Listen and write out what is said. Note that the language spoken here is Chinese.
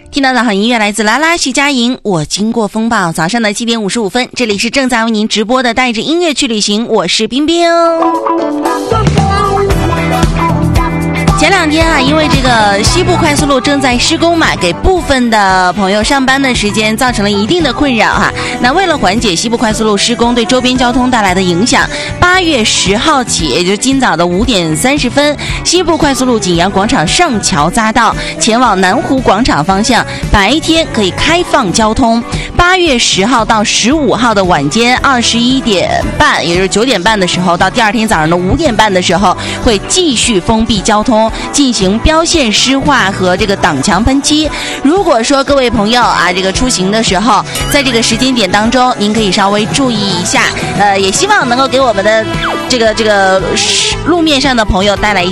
听到的好音乐来自啦啦徐佳莹，我经过风暴。早上的7点55分，这里是正在为您直播的带着音乐去旅行，我是冰冰。前两天啊，因为这个西部快速路正在施工嘛，给部分的朋友上班的时间造成了一定的困扰哈。那为了缓解西部快速路施工对周边交通带来的影响，8月10号起，也就是今早的5点30分，西部快速路景阳广场上桥匝道前往南湖广场方向，白天可以开放交通。8月10号到15号的晚间21点半，也就是9点半的时候，到第二天早上的5点半的时候，会继续封闭交通，进行标线湿化和这个挡墙喷漆。如果说各位朋友啊，这个出行的时候，在这个时间点当中，您可以稍微注意一下，也希望能够给我们的这个路面上的朋友带来